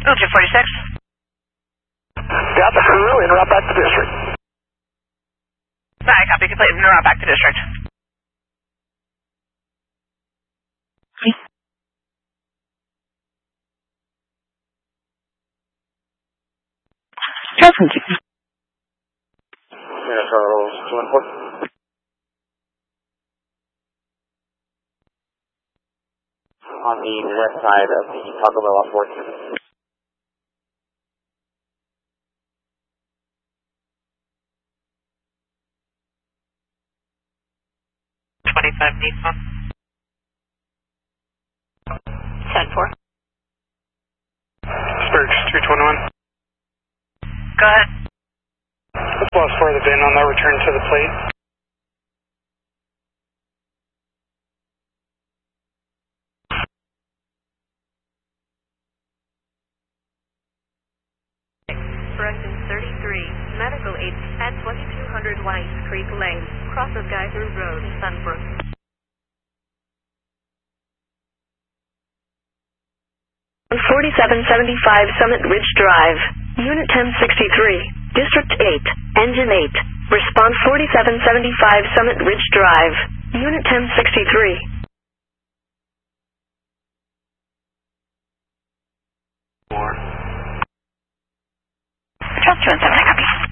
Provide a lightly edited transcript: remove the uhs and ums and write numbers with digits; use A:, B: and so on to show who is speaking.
A: 246.
B: Got the crew, en route back to district.
A: Alright, copy complete. En route back to district.
C: Present.
B: Charles 214. On the west side of the Taco Bell off 14.
A: Nissan. 10-4.
D: Spurge 321.
A: Go ahead.
D: Let's lost for the bin on that return to the plate.
E: Corrections 33, medical aid at 2200 White Creek Lane, cross of Geyser Road, Sunbrook.
F: 4775 Summit Ridge Drive, Unit 1063, District 8, Engine 8, Response 4775 Summit Ridge Drive, Unit 1063.
A: Just 217, copy.